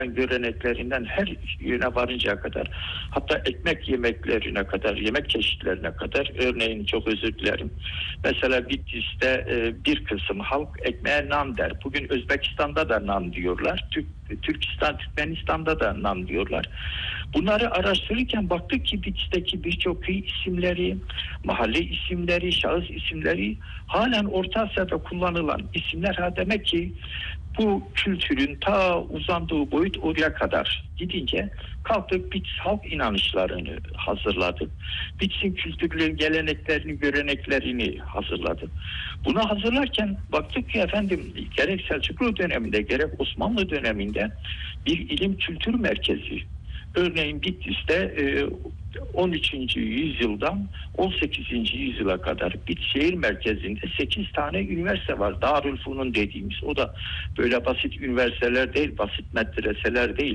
göreneklerinden her yöne varıncaya kadar, hatta ekmek yemeklerine kadar, yemek çeşitlerine kadar. Örneğin, çok özür dilerim, mesela Bitlis'te bir kısım halk ekmeğe nan der. Bugün Özbekistan'da da nan diyorlar. Türkistan, Türkmenistan'da da nan diyorlar. Bunları araştırırken baktık ki Bitlis'teki birçok köy isimleri, mahalle isimleri, şahıs isimleri halen Orta Asya'da kullanılan isimler. Ha, demek ki bu kültürün ta uzandığı boyut oraya kadar gidince kalktık Bitlis halk inanışlarını hazırladık. Bitlis'in kültürleri, geleneklerini, göreneklerini hazırladık. Bunu hazırlarken baktık ki efendim, gerek Selçuklu döneminde gerek Osmanlı döneminde bir ilim kültür merkezi. Örneğin Bitlis'te 13. yüzyıldan 18. yüzyıla kadar şehir merkezinde 8 tane üniversite var. Darülfünun dediğimiz. O da böyle basit üniversiteler değil, basit medreseler değil.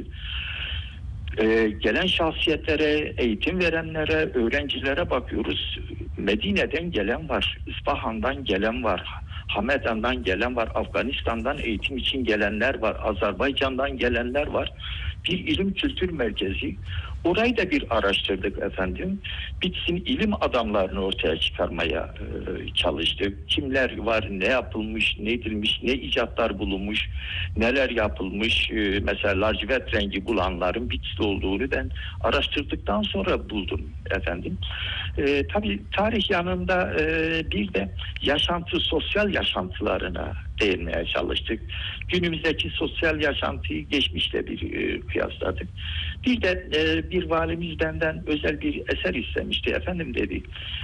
Gelen şahsiyetlere, eğitim verenlere, öğrencilere bakıyoruz. Medine'den gelen var, İsfahan'dan gelen var, Hamedan'dan gelen var, Afganistan'dan eğitim için gelenler var, Azerbaycan'dan gelenler var. Bir ilim kültür merkezi. Orayı da bir araştırdık efendim. Bitlis'in ilim adamlarını ortaya çıkarmaya çalıştık. Kimler var, ne yapılmış, ne edilmiş, ne icatlar bulunmuş, neler yapılmış. Mesela lacivert rengi bulanların Bitlis'te olduğunu ben araştırdıktan sonra buldum efendim. Tabii tarih yanında bir de yaşantı, sosyal yaşantılarına değinmeye çalıştık. Günümüzdeki sosyal yaşantıyı geçmişle bir kıyasladık. Bir de bir valimiz benden özel bir eser istemişti. Efendim dedi,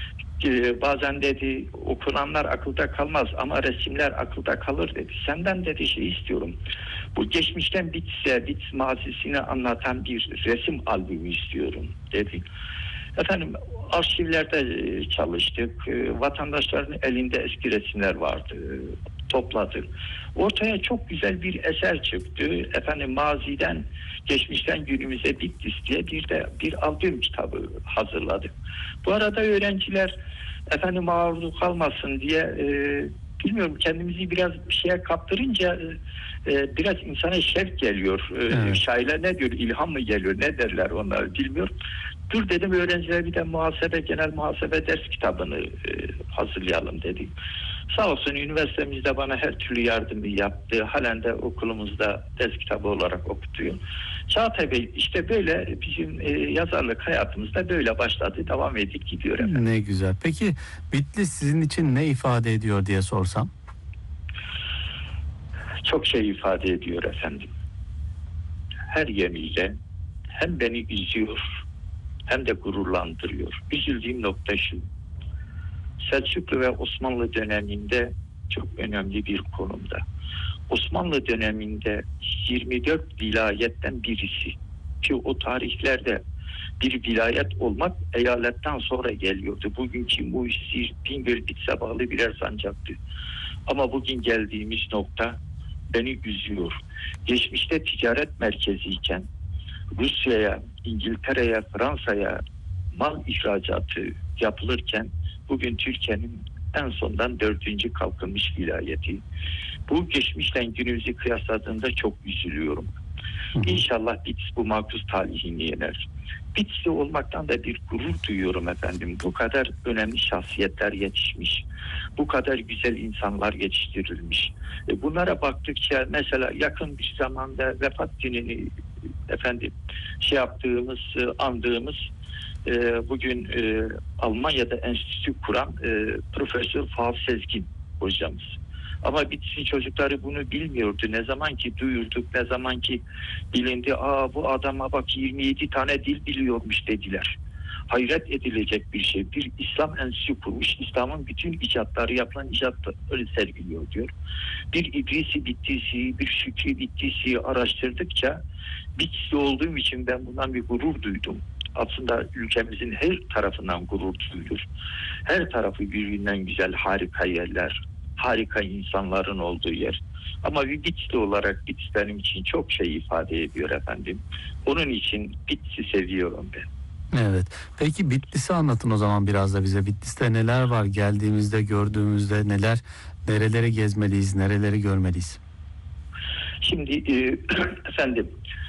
bazen dedi okunanlar akılda kalmaz ama resimler akılda kalır dedi. Senden dedi şey istiyorum. Bu geçmişten Bitlis mazisini anlatan bir resim albümü istiyorum dedi. Efendim, arşivlerde çalıştık. Vatandaşların elinde eski resimler vardı. Topladık. Ortaya çok güzel bir eser çıktı. Efendim, maziden, geçmişten günümüze Bitlis diye bir albüm kitabı hazırladık. Bu arada öğrenciler efendim maruz kalmasın diye bilmiyorum, kendimizi biraz bir şeye kaptırınca biraz insana şevk geliyor. Evet. Şairler ne diyor? İlham mı geliyor? Ne derler onlar bilmiyorum. Dur dedim, öğrencilere bir de genel muhasebe ders kitabını hazırlayalım dedik. Sağ olsun üniversitemizde bana her türlü yardımı yaptı. Halen de okulumuzda ders kitabı olarak okutuyor. Çağatay Bey, işte böyle bizim yazarlık hayatımızda böyle başladı, devam edip gidiyor efendim. Ne güzel. Peki Bitlis sizin için ne ifade ediyor diye sorsam? Çok şey ifade ediyor efendim. Her yönüyle hem beni üzüyor hem de gururlandırıyor. Üzüldüğüm nokta şu: Selçuklu ve Osmanlı döneminde çok önemli bir konumda. Osmanlı döneminde 24 vilayetten birisi, ki o tarihlerde bir vilayet olmak eyaletten sonra geliyordu. Bugünkü Muğir, Bingöl, Bitlis'e bağlı birer sancaktı. Ama bugün geldiğimiz nokta beni üzüyor. Geçmişte ticaret merkeziyken Rusya'ya, İngiltere'ye, Fransa'ya mal ihracatı yapılırken bugün Türkiye'nin en sondan 4. kalkınmış vilayeti. Bu geçmişten günümüzü kıyasladığımda çok üzülüyorum. İnşallah Bitlis bu makus talihini yener. Bitlis'te olmaktan da bir gurur duyuyorum efendim. Bu kadar önemli şahsiyetler yetişmiş. Bu kadar güzel insanlar yetiştirilmiş. Bunlara baktıkça mesela yakın bir zamanda vefat gününü efendim andığımız bugün Almanya'da enstitü kuran Profesör Fuat Sezgin hocamız. Ama Bitlis'in çocukları bunu bilmiyordu. Ne zaman ki duyurduk, ne zaman ki bilindi, bu adama bak 27 tane dil biliyormuş dediler. Hayret edilecek bir şey. Bir İslam enstitüsü kurmuş, İslam'ın bütün icatları, yapılan icatları sergiliyor diyor. Bir İdrisi Bitlis'i, bir Şükrü Bitlis'i araştırdıkça Bitlis'te olduğum için ben bundan bir gurur duydum. Aslında ülkemizin her tarafından gurur duyulur. Her tarafı birbirinden güzel, harika yerler, harika insanların olduğu yer. Ama bir Bitlisli olarak Bitlis benim için çok şey ifade ediyor efendim. Onun için Bitlis'i seviyorum ben. Evet. Peki Bitlis'i anlatın o zaman biraz da bize. Bitlis'te neler var? Geldiğimizde, gördüğümüzde nerelere gezmeliyiz, nereleri görmeliyiz? Şimdi efendim,